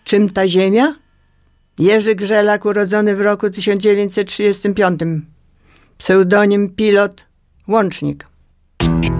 Czym ta ziemia? Jerzy Grzelak, urodzony w roku 1935. Pseudonim Pilot, Łącznik.